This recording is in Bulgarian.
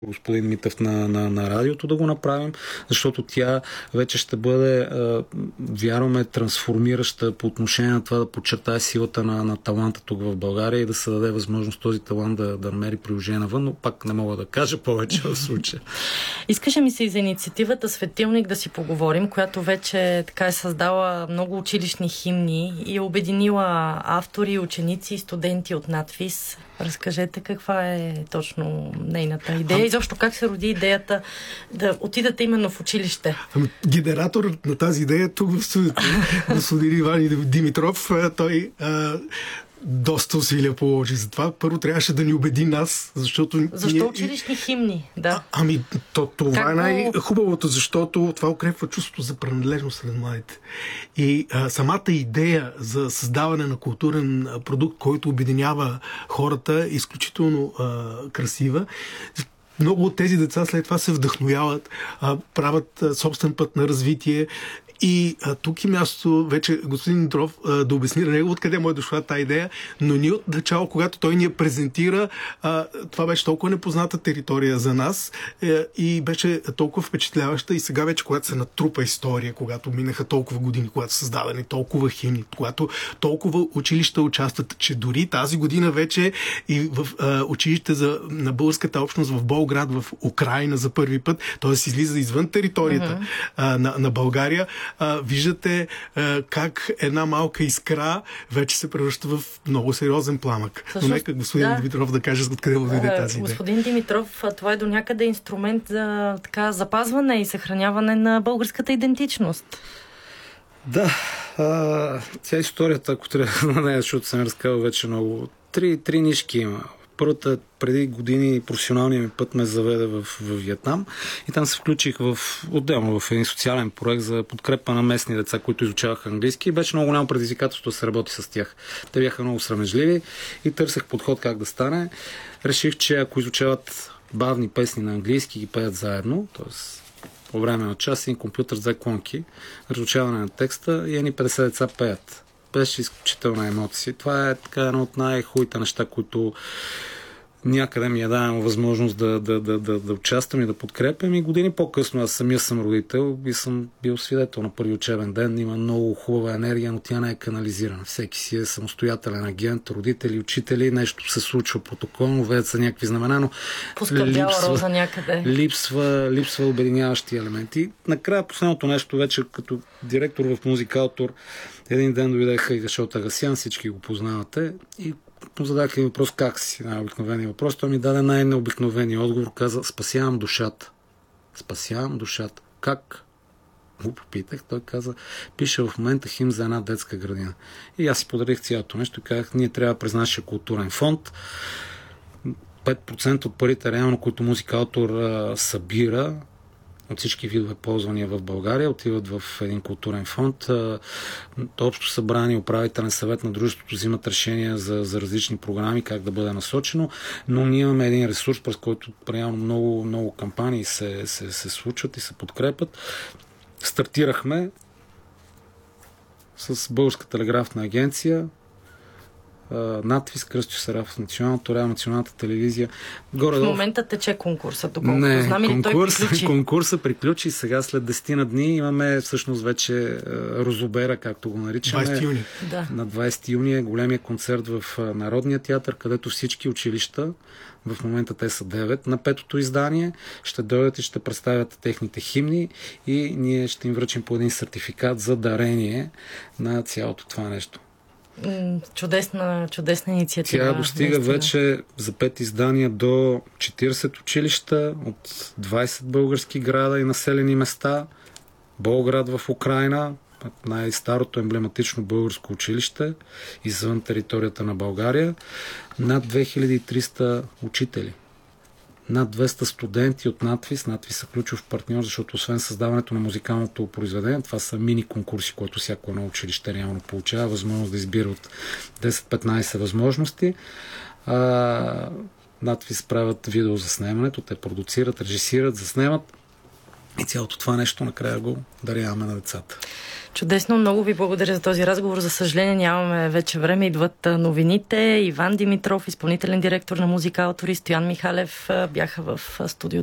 господин Митев на радиото да го направим, защото тя вече ще бъде, вярваме, трансформираща по отношение на това да подчертае силата на таланта тук в България и да се даде възможност този талант да намери приложение навън, но пак не мога да кажа повече в случая. Искаше ми се и за инициативата Светилник да си поговорим, която вече така е създала много училищни химни и е обединила автори, ученици и студенти от надвис. Разкажете каква е точно нейната идея и защо как се роди идеята да отидете именно в училище? Генератор на тази идея тук в студиото, господин Иван Димитров, той доста усилия положи за това. Първо трябваше да ни убеди нас, защото... Защо училищни химни? Да. Това е най-хубавото, защото това укрепва чувството за принадлежност сред младите. И самата идея за създаване на културен продукт, който обединява хората, е изключително красива. Много от тези деца след това се вдъхновяват, правят собствен път на развитие. И тук е място вече господин Димитров да обясни на него откъде му е дошла тази идея, но ние от начало, когато той ни я презентира, това беше толкова непозната територия за нас и беше толкова впечатляваща и сега вече, когато се натрупа история, когато минаха толкова години, когато са създадени толкова химни, когато толкова училища участват, че дори тази година вече и в училище на българската общност в Болград, в Украйна за първи път, т.е. излиза извън територията на България. Виждате как една малка искра вече се превръща в много сериозен пламък. Но нека господин Димитров да каже откъде му дойде тази идея. Господин Димитров, това е до някъде инструмент за запазване и съхраняване на българската идентичност. Да, тя историята, ако трябва на нея, защото съм разказал вече много. Три нишки има. Първата, преди години професионалният ми път ме заведе в Виетнам и там се включих отделно в един социален проект за подкрепа на местни деца, които изучаваха английски и беше много голямо предизвикателство да се работи с тях. Те бяха много срамежливи и търсех подход как да стане. Реших, че ако изучават бавни песни на английски ги пеят заедно, т.е. по време на час един компютър с две клонки, разучаване на текста и едни 50 деца пеят. Беше изключителна емоция. Това е така едно от най-хубавите неща, които някъде ми е дадено възможност да участвам и да подкрепям. И години по-късно аз самия съм родител и съм бил свидетел на първи учебен ден. Има много хубава енергия, но тя не е канализирана. Всеки си е самостоятелен агент, родители, учители, нещо се случва протоколно, ведат са някакви знамена, но поскърбяла роза някъде. Липсва обединяващи елементи. Накрая последното нещо, вече като директор в Музикалтор, един ден дойдеха и Гашот Агасян, всички го познавате, и му задах ли въпрос как си, най-обикновения въпрос. Той ми даде най-необикновения отговор, каза: спасявам душата. Спасявам душата. Как? Го попитах, той каза: пише в момента химн за една детска градина. И аз си подарих цялото нещо и казах: ние трябва през нашия културен фонд 5% от парите реално, които Музикалтор събира от всички видове ползвания в България, отиват в един културен фонд. Общо събрание, управителен съвет на дружеството взимат решения за различни програми, как да бъде насочено, но ние имаме един ресурс, през който реално много кампании се случват и се подкрепят. Стартирахме с Българска телеграфна агенция, надвис, Кръстю Сарафов, Националното радио, Националната телевизия. В момента тече конкурсът, доколкото знам, или той приключи? Конкурсът приключи. Сега след 10 на дни имаме всъщност вече розобера, както го наричаме. 20 юни. Да. На 20 юни е големия концерт в Народния театър, където всички училища, в момента те са 9, на 5-то издание, ще дойдат и ще представят техните химни и ние ще им връчим по един сертификат за дарение на цялото това нещо. Чудесна инициатива. Тя достига вече за 5 издания до 40 училища от 20 български града и населени места. Болград в Украйна, най-старото емблематично българско училище извън територията на България. Над 2300 учители. Над 200 студенти от надвис. Надвис са ключов партньор, защото освен създаването на музикалното произведение, това са мини конкурси, които всяко едно училище реално получава възможност да избира от 10-15 възможности. Надвис правят видеозаснемането, те продуцират, режисират, заснемат И цялото това нещо накрая го даряваме на децата. Чудесно, много ви благодаря за този разговор. За съжаление нямаме вече време, идват новините. Иван Димитров, изпълнителен директор на Музикаутори, Стоян Михалев бяха в студиото